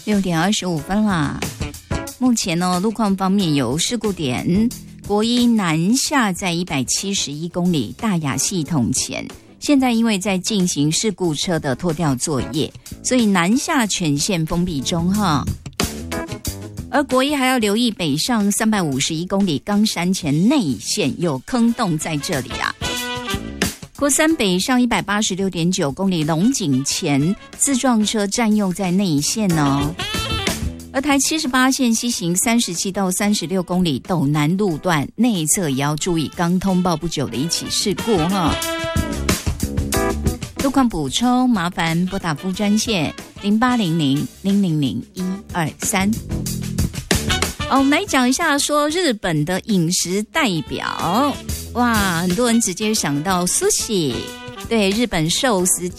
6点25分啦。目前呢，路况方面有事故点，国一南下在171公里大雅系统前，现在因为在进行事故车的拖吊作业，所以南下全线封闭中哈。而国一还要留意北上351公里冈山前内线有坑洞在这里啊。国三北上186.9公里龙井前自撞车占用在内线哦。而台78线西行37到36公里斗南路段内侧也要注意刚通报不久的一起事故哈。路况补充，麻烦拨打副专线0800-000-123。我们来讲一下说日本的饮食代表，哇，很多人直接想到 sushi， 对，日本寿司